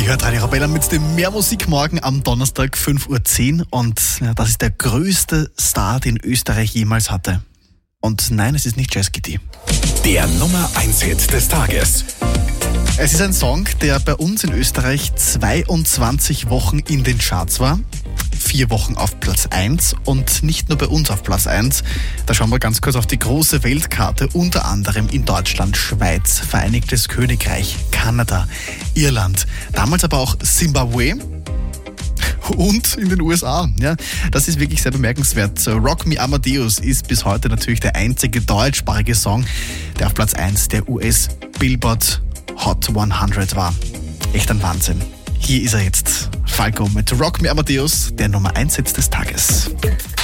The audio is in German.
Ihr hört Radio Arabella mit dem Mehrmusik morgen am Donnerstag 5.10 Uhr und das ist der größte Star, den Österreich jemals hatte. Und nein, es ist nicht Jazz Kitty. Der Nummer 1 Hit des Tages. Es ist ein Song, der bei uns in Österreich 22 Wochen in den Charts war. 4 Wochen auf Platz 1 und nicht nur bei uns auf Platz 1. Da schauen wir ganz kurz auf die große Weltkarte, unter anderem in Deutschland, Schweiz, Vereinigtes Königreich, Kanada, Irland, damals aber auch Zimbabwe und in den USA. Ja, das ist wirklich sehr bemerkenswert. Rock Me Amadeus ist bis heute natürlich der einzige deutschsprachige Song, der auf Platz 1 der US Billboard Hot 100 war. Echt ein Wahnsinn. Hier ist er jetzt, Falco mit Rock Me Amadeus, der Nummer 1 Hit des Tages.